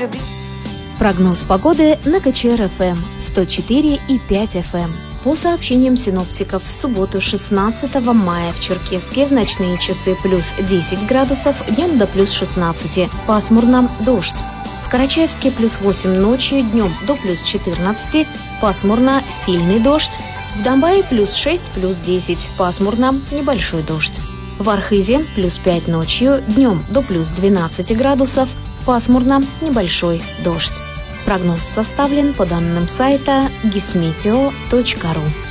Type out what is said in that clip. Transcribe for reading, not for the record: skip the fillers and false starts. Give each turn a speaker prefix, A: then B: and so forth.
A: Прогноз погоды на КЧР-ФМ 104,5 FM. По сообщениям синоптиков, в субботу 16 мая в Черкесске в ночные часы плюс 10 градусов, днем до плюс 16, пасмурно, дождь. В Карачаевске плюс 8 ночью, днем до плюс 14, пасмурно, сильный дождь. В Домбае плюс 6, плюс 10, пасмурно, небольшой дождь. В Архизе плюс 5 ночью, днем до плюс 12 градусов, пасмурно, небольшой дождь. Прогноз составлен по данным сайта gismeteo.ru.